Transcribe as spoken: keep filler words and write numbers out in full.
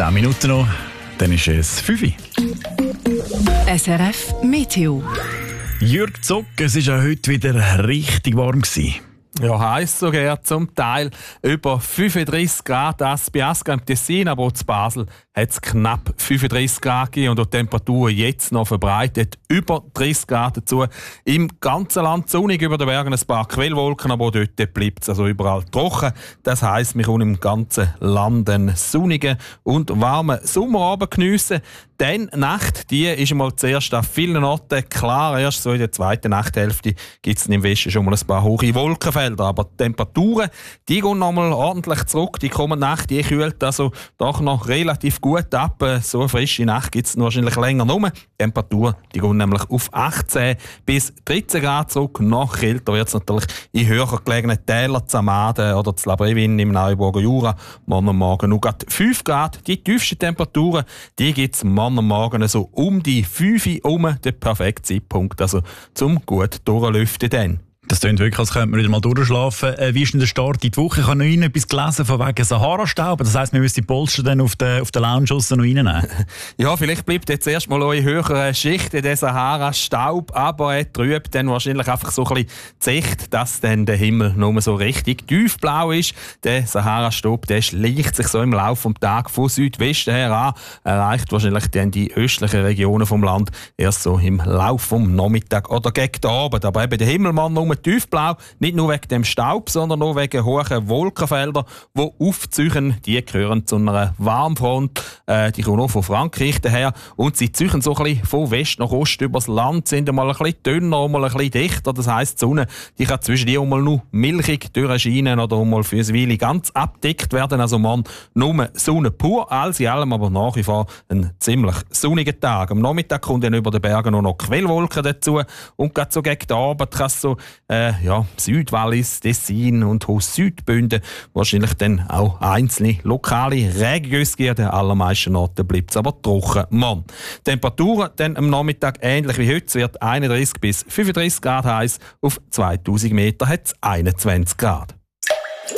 zehn Minuten noch, dann ist es fünf Uhr. S R F Meteo. Jürg Zock, es war ja heute wieder richtig warm gewesen. Ja, heiß sogar zum Teil über fünfunddreissig Grad. Das bei Asca im Tessin, aber auch in Basel hat es knapp fünfunddreissig Grad gegeben und die Temperatur jetzt noch verbreitet. Über dreißig Grad dazu. Im ganzen Land sonnig, über den Bergen ein paar Quellwolken, aber auch dort bleibt es also überall trocken. Das heisst, wir können im ganzen Land einen sonnigen und warmen Sommerabend geniessen. Die Nacht, die ist einmal zuerst an vielen Orten klar. Erst so in der zweiten Nachthälfte gibt es im Westen schon mal ein paar hohe Wolkenfelder. Aber die Temperaturen, die gehen noch mal ordentlich zurück. Die kommende Nacht, die kühlt also doch noch relativ gut ab. So eine frische Nacht gibt es wahrscheinlich länger rum. Die Temperatur, die gehen nämlich auf achtzehn bis dreizehn Grad zurück. Noch kälter wird es natürlich in höher gelegenen Tälern, Zamaden oder Labrevin im Neuburger Jura. Morgen und morgen nur gerade fünf Grad. Die tiefsten Temperaturen, die gibt es morgen am Morgen so um die fünf Uhr um, der perfekte Zeitpunkt, also zum gut durchlüften dann. Das klingt wirklich, als könnte man wieder mal durchschlafen. Äh, wie ist denn der Start in die Woche? Ich habe noch Ihnen etwas gelesen von wegen Sahara-Staub. Das heisst, wir müssen die Polster dann auf der, auf der Lounge noch reinnehmen. Ja, vielleicht bleibt jetzt erst mal in höheren Schichten der Sahara-Staub, aber er trübt dann wahrscheinlich einfach so ein bisschen die Sicht, dass dann der Himmel nur so richtig tiefblau ist. Der Sahara-Staub, der schleicht sich so im Laufe des Tages von Südwesten her an, erreicht wahrscheinlich dann die östlichen Regionen vom Land erst so im Laufe des Nachmittags oder gegen den Abend. Aber eben der Himmelmann nur tiefblau, nicht nur wegen dem Staub, sondern auch wegen hohen Wolkenfeldern, die aufziehen. Die gehören zu einer Warmfront, äh, die kommen auch von Frankreich daher und sie ziehen so ein bisschen von West nach Ost übers Land, sind einmal ein bisschen dünner, einmal ein bisschen dichter. Das heisst, die Sonne die kann zwischen die einmal nur milchig durchscheinen oder einmal für eine Weile ganz abdeckt werden. Also man nur Sonne pur, alles in allem aber nach wie vor ein ziemlich sonniger Tag. Am Nachmittag kommt dann über den Bergen noch Quellwolken dazu und gerade so gegen den Abend kann es so Äh, ja, Südwallis, Tessin und Haus-Südbünden wahrscheinlich dann auch einzelne lokale Regengüsse geben. Den allermeisten Orten bleibt es aber trocken. Mann. Temperaturen dann am Nachmittag ähnlich wie heute. Es wird einunddreissig bis fünfunddreissig Grad heiß. Auf zweitausend Meter hat es einundzwanzig Grad.